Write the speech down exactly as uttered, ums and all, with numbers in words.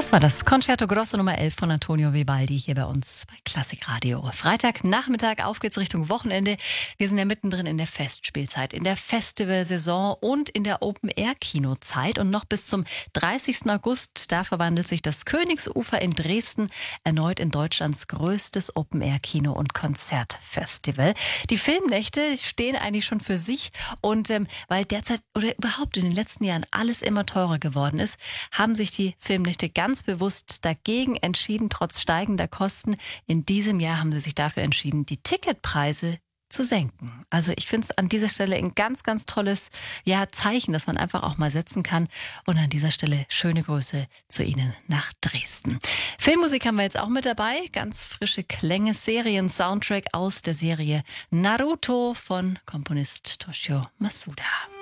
Das war das Concerto Grosso Nummer elf von Antonio Vivaldi hier bei uns bei Klassikradio. Freitagnachmittag, auf geht's Richtung Wochenende. Wir sind ja mittendrin in der Festspielzeit, in der Festivalsaison und in der Open-Air-Kinozeit. Und noch bis zum dreißigsten August, da verwandelt sich das Königsufer in Dresden erneut in Deutschlands größtes Open-Air-Kino- und Konzertfestival. Die Filmnächte stehen eigentlich schon für sich und ähm, weil derzeit oder überhaupt in den letzten Jahren alles immer teurer geworden ist, haben sich die Filmnächte ganz bewusst dagegen entschieden, trotz steigender Kosten. In diesem Jahr haben sie sich dafür entschieden, die Ticketpreise zu senken. Also ich finde es an dieser Stelle ein ganz, ganz tolles ja, Zeichen, das man einfach auch mal setzen kann. Und an dieser Stelle schöne Grüße zu Ihnen nach Dresden. Filmmusik haben wir jetzt auch mit dabei. Ganz frische Klänge, Serien-Soundtrack aus der Serie Naruto von Komponist Toshio Masuda.